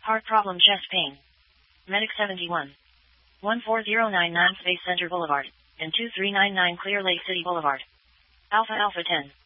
Heart problem, chest pain. Medic 71. 14099 Space Center Boulevard, and 2399 Clear Lake City Boulevard. Alpha Alpha 10.